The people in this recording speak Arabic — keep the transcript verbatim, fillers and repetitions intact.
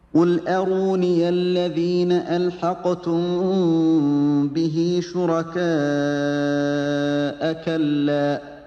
قُلْ أَرُونِيَ الَّذِينَ أَلْحَقْتُم بِهِ شُرَكَاءَ ۖ كَلَّا